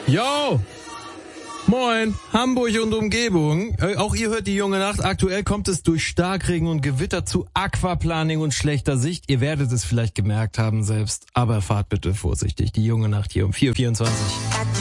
Yo! Moin, Hamburg und Umgebung. Auch ihr hört die junge Nacht. Aktuell kommt es durch Starkregen und Gewitter zu Aquaplaning und schlechter Sicht. Ihr werdet es vielleicht gemerkt haben selbst, aber fahrt bitte vorsichtig. Die junge Nacht hier um 4:24.